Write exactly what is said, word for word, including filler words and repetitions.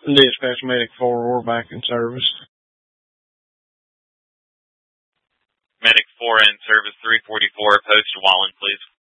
Dispatch Medic four, we're back in service. Medic four in service, three forty-four, post to Wallen, please.